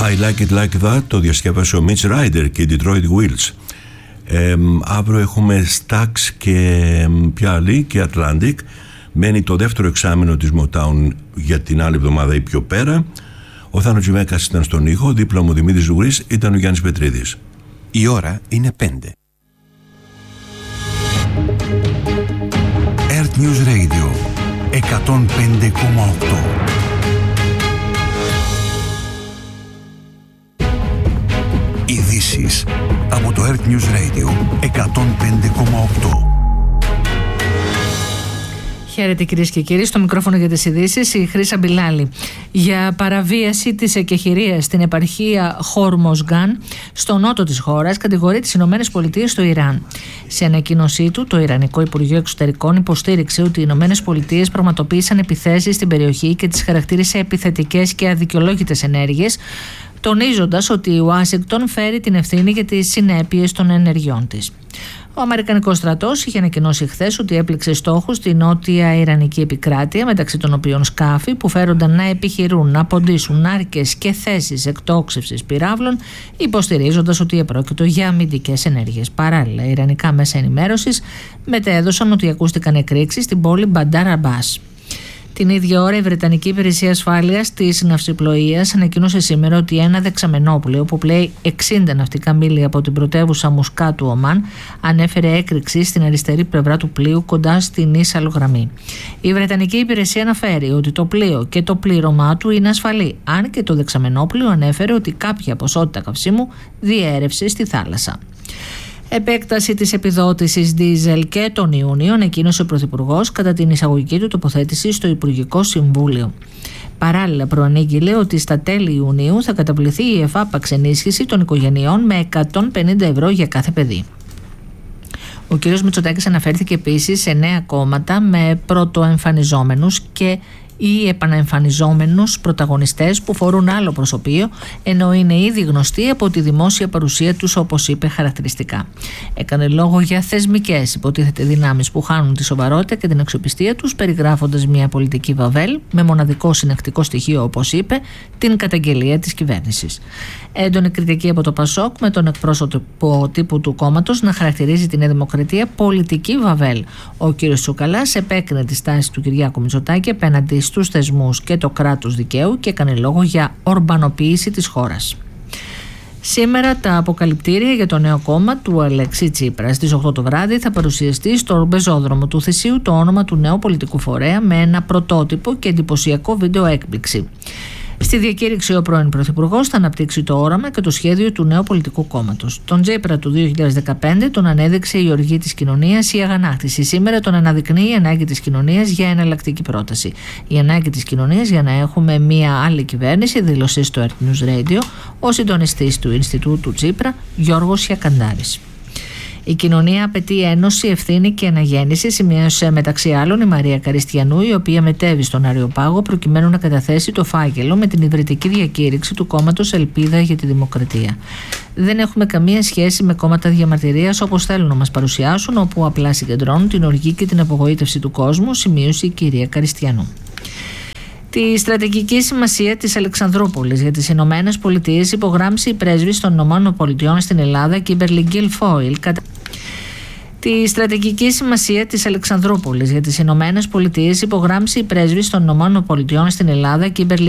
I Like It Like That το διασκεύασε ο Mitch Ryder και οι Detroit Wheels. Αύριο έχουμε Stax και ποια άλλη, και Atlantic. Μένει το δεύτερο εξάμηνο της Motown για την άλλη εβδομάδα ή πιο πέρα. Ο Θάνος Τζιμέκας ήταν στον ήχο, δίπλα μου Δημήτρης Λουγρής, ήταν ο Γιάννης Πετρίδης. Η ώρα είναι 5. Earth News Radio 105,8. Ειδήσεις από το Earth News Radio 105,8. Χαίρετε κυρίες και κύριοι, στο μικρόφωνο για τις ειδήσεις η Χρύσα Μπιλάλη. Για παραβίαση της εκεχηρίας στην επαρχία Χόρμοσγκάν στο νότο της χώρας κατηγορεί τις Ηνωμένες Πολιτείες στο Ιράν. Σε ανακοίνωσή του, το Ιρανικό Υπουργείο Εξωτερικών υποστήριξε ότι οι Ηνωμένες Πολιτείες πραγματοποίησαν επιθέσεις στην περιοχή και τις χαρακτήρισε επιθετικές και αδικαιολόγητες ενέργειες, τονίζοντας ότι η Ουάσιγκτον φέρει την ευθύνη για τις συνέπειες των ενεργειών της. Ο Αμερικανικός στρατός είχε ανακοινώσει χθες ότι έπληξε στόχους στη νότια Ιρανική επικράτεια, μεταξύ των οποίων σκάφη που φέρονταν να επιχειρούν να ποντίσουν άρκες και θέσεις εκτόξευσης πυράβλων, υποστηρίζοντας ότι επρόκειτο για αμυντικές ενέργειες. Παράλληλα, οι ιρανικά μέσα ενημέρωσης μετέδωσαν ότι ακούστηκαν εκρήξεις στην πόλη Μπαντάρ Αμπάς. Την ίδια ώρα, η Βρετανική Υπηρεσία Ασφάλειας της Ναυσιπλοείας ανακοίνωσε σήμερα ότι ένα δεξαμενόπλοιο που πλέει 60 ναυτικά μίλια από την πρωτεύουσα Μουσκά του Ομάν ανέφερε έκρηξη στην αριστερή πλευρά του πλοίου κοντά στην ίσαλο γραμμή. Η Βρετανική Υπηρεσία αναφέρει ότι το πλοίο και το πλήρωμά του είναι ασφαλή, αν και το δεξαμενόπλοιο ανέφερε ότι κάποια ποσότητα καυσίμου διέρευσε στη θάλασσα. Επέκταση της επιδότησης δίζελ και τον Ιούνιο ανακοίνωσε ο Πρωθυπουργός κατά την εισαγωγική του τοποθέτηση στο Υπουργικό Συμβούλιο. Παράλληλα, προανήγγειλε ότι στα τέλη Ιουνίου θα καταβληθεί η εφάπαξ ενίσχυση των οικογενειών με 150 ευρώ για κάθε παιδί. Ο κ. Μητσοτάκης αναφέρθηκε επίσης σε νέα κόμματα με πρωτοεμφανιζόμενους και ή επαναεμφανιζόμενους πρωταγωνιστές που φορούν άλλο προσωπείο, ενώ είναι ήδη γνωστοί από τη δημόσια παρουσία τους, όπως είπε χαρακτηριστικά. Έκανε λόγο για θεσμικές υποτίθεται δυνάμεις που χάνουν τη σοβαρότητα και την αξιοπιστία τους, περιγράφοντας μια πολιτική βαβέλ με μοναδικό συνεκτικό στοιχείο, όπως είπε, την καταγγελία της κυβέρνησης. Έντονη κριτική από το ΠΑΣΟΚ, με τον εκπρόσωπο τύπου του κόμματος να χαρακτηρίζει τη Νέα Δημοκρατία πολιτική βαβέλ. Ο κ. Τσουκαλάς επέκρινε τη στάση του Κυριάκου Μητσοτάκη απέναντι στους θεσμούς και το κράτος δικαίου και έκανε λόγο για ορμπανοποίηση της χώρας. Σήμερα τα αποκαλυπτήρια για το νέο κόμμα του Αλέξη Τσίπρα. Στις 8 το βράδυ θα παρουσιαστεί στο πεζόδρομο του Θησίου το όνομα του νέου πολιτικού φορέα με ένα πρωτότυπο και εντυπωσιακό βίντεο έκπληξη. Στη διακήρυξη, ο πρώην Πρωθυπουργός θα αναπτύξει το όραμα και το σχέδιο του νέου πολιτικού κόμματος. Τον Τσίπρα του 2015 τον ανέδειξε η οργή της κοινωνίας, η αγανάκτηση. Σήμερα τον αναδεικνύει η ανάγκη της κοινωνίας για εναλλακτική πρόταση. Η ανάγκη της κοινωνίας για να έχουμε μια άλλη κυβέρνηση, δήλωσε στο Earth News Radio ο συντονιστής του Ινστιτούτου Τσίπρα, Γιώργος Σιακαντάρης. Η κοινωνία απαιτεί ένωση, ευθύνη και αναγέννηση, σημείωσε μεταξύ άλλων η Μαρία Καριστιανού, η οποία μετέβη στον Αριοπάγο προκειμένου να καταθέσει το φάκελο με την ιδρυτική διακήρυξη του κόμματος Ελπίδα για τη Δημοκρατία. Δεν έχουμε καμία σχέση με κόμματα διαμαρτυρίας όπως θέλουν να μας παρουσιάσουν, όπου απλά συγκεντρώνουν την οργή και την απογοήτευση του κόσμου, σημείωσε η κυρία Καριστιανού. Τη στρατηγική σημασία της Αλεξανδρούπολης για τις Ηνωμένες Πολιτείες υπογράμμισε η πρέσβης των Ηνωμένων Πολιτειών στην Ελλάδα, Κίμπερλι Γκίλφόιλ. Τη στρατηγική σημασία της Αλεξανδρούπολης για τις Ηνωμένες Πολιτείες υπογράμμισε η πρέσβης των Ηνωμένων Πολιτειών στην Ελλάδα, Κίμπερλι